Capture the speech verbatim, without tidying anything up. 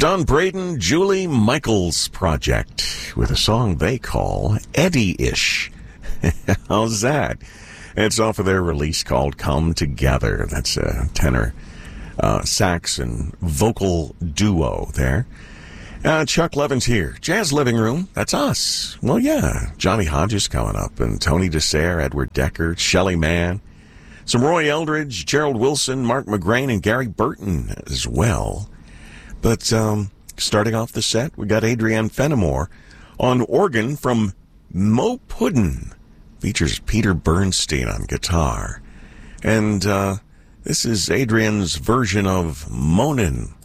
Don Braden, Julie Michaels Project with a song they call Eddie-ish. How's that? It's off of their release called Come Together. That's a tenor uh, sax and vocal duo there. Uh, Chuck Levin's here. Jazz Living Room, that's us. Well, yeah, Johnny Hodges coming up, and Tony DeSere, Edward Decker, Shelley Mann, some Roy Eldridge, Gerald Wilson, Mark McGrain, and Gary Burton as well. But um, starting off the set, we got Adrienne Fenimore on organ from Mo Puddin'. Features Peter Bernstein on guitar. And uh, this is Adrienne's version of Moanin'.